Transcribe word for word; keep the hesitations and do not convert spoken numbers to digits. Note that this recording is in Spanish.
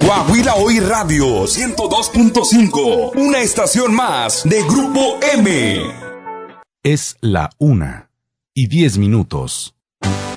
Coahuila Hoy Radio ciento dos punto cinco, una estación más de Grupo M. Es la una y diez minutos.